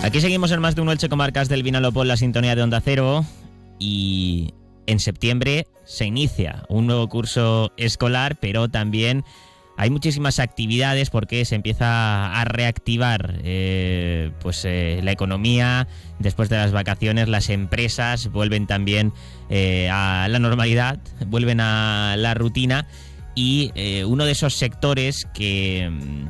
Aquí seguimos en Más de Uno Elche Comarcas del Vinalopó, la sintonía de Onda Cero, y en septiembre se inicia un nuevo curso escolar, pero también hay muchísimas actividades porque se empieza a reactivar la economía. Después de las vacaciones, las empresas vuelven también a la normalidad, vuelven a la rutina, y uno de esos sectores que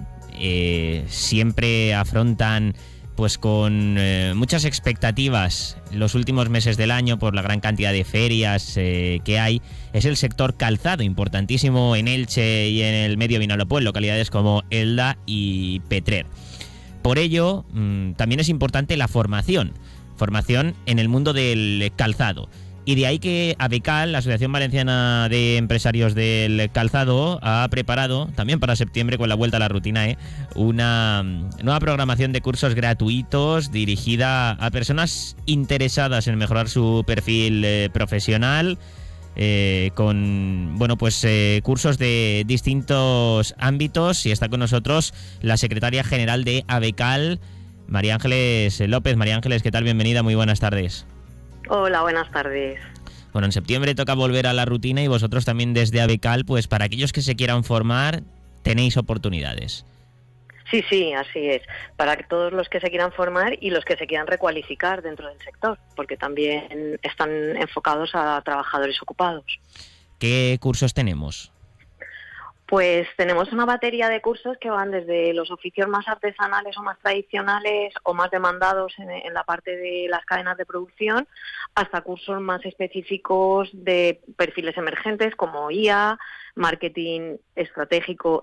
siempre afrontan pues con muchas expectativas los últimos meses del año por la gran cantidad de ferias que hay, es el sector calzado, importantísimo en Elche y en el medio Vinalopó, en localidades como Elda y Petrer. Por ello, también es importante la formación en el mundo del calzado. Y de ahí que ABECAL, la Asociación Valenciana de Empresarios del Calzado, ha preparado, también para septiembre, con la vuelta a la rutina, una nueva programación de cursos gratuitos dirigida a personas interesadas en mejorar su perfil profesional, con cursos de distintos ámbitos. Y está con nosotros la secretaria general de ABECAL, María Ángeles López. María Ángeles, ¿qué tal? Bienvenida, muy buenas tardes. Hola, buenas tardes. Bueno, en septiembre toca volver a la rutina y vosotros también desde ABECAL, pues para aquellos que se quieran formar, tenéis oportunidades. Sí, así es. Para todos los que se quieran formar y los que se quieran recualificar dentro del sector, porque también están enfocados a trabajadores ocupados. ¿Qué cursos tenemos? Pues tenemos una batería de cursos que van desde los oficios más artesanales o más tradicionales o más demandados en la parte de las cadenas de producción, hasta cursos más específicos de perfiles emergentes como IA, marketing estratégico